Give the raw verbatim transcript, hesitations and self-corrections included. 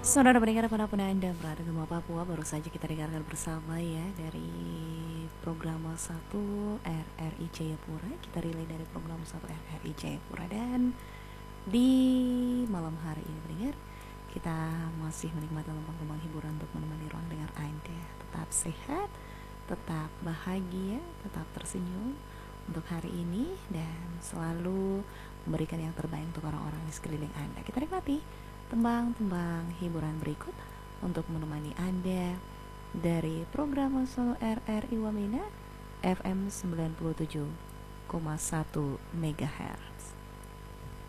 Saudara pendengar dimanapun Anda berada di Papua, baru saja kita dengarkan bersama ya dari program satu R R I Jayapura. Kita relay dari program satu R R I Jayapura, dan di malam hari ini pendengar, kita masih menikmati lempeng-lempeng hiburan untuk menemani ruang dengar Anda. Tetap sehat, tetap bahagia, tetap tersenyum untuk hari ini, dan selalu memberikan yang terbaik untuk orang-orang di sekeliling Anda. Kita nikmati tembang-tembang hiburan berikut untuk menemani Anda dari program Solo R R I Wamena F M sembilan puluh tujuh koma satu megahertz.